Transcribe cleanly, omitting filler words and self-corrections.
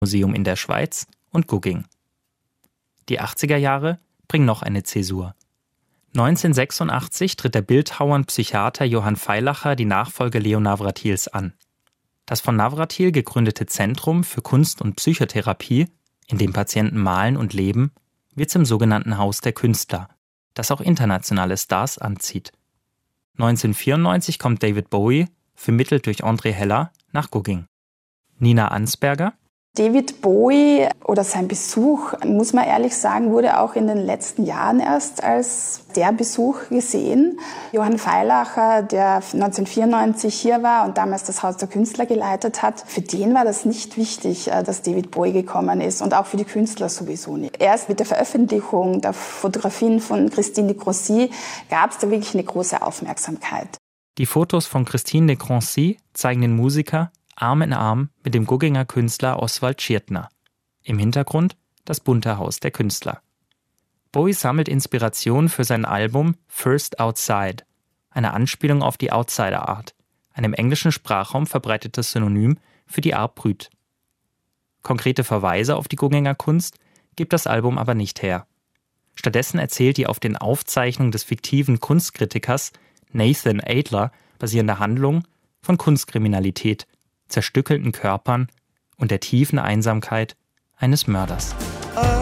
Museum in der Schweiz und Guging. Die 80er Jahre bringen noch eine Zäsur. 1986 tritt der Bildhauer und Psychiater Johann Feilacher die Nachfolge Leo Navratils an. Das von Navratil gegründete Zentrum für Kunst- und Psychotherapie, in dem Patienten malen und leben, wird zum sogenannten Haus der Künstler, das auch internationale Stars anzieht. 1994 kommt David Bowie, vermittelt durch André Heller, nach Guging. Nina Ansberger: David Bowie oder sein Besuch, muss man ehrlich sagen, wurde auch in den letzten Jahren erst als der Besuch gesehen. Johann Feilacher, der 1994 hier war und damals das Haus der Künstler geleitet hat, für den war das nicht wichtig, dass David Bowie gekommen ist und auch für die Künstler sowieso nicht. Erst mit der Veröffentlichung der Fotografien von Christine de Crancy gab es da wirklich eine große Aufmerksamkeit. Die Fotos von Christine de Crancy zeigen den Musiker Arm in Arm mit dem Gugginger Künstler Oswald Schirtner. Im Hintergrund das bunte Haus der Künstler. Bowie sammelt Inspiration für sein Album First Outside, eine Anspielung auf die Outsider Art, ein im englischen Sprachraum verbreitetes Synonym für die Art Brut. Konkrete Verweise auf die Gugginger Kunst gibt das Album aber nicht her. Stattdessen erzählt die auf den Aufzeichnungen des fiktiven Kunstkritikers Nathan Adler basierende Handlung von Kunstkriminalität, zerstückelten Körpern und der tiefen Einsamkeit eines Mörders.